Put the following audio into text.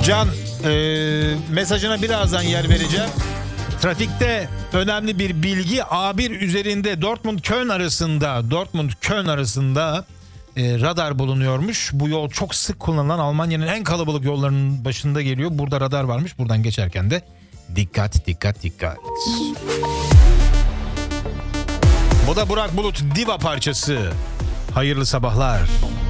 Can, mesajına birazdan yer vereceğim. Trafikte önemli bir bilgi. A1 üzerinde Dortmund-Köln arasında radar bulunuyormuş. Bu yol çok sık kullanılan, Almanya'nın en kalabalık yollarının başında geliyor. Burada radar varmış. Buradan geçerken de dikkat. Bu da Burak Bulut Diva parçası. Hayırlı sabahlar.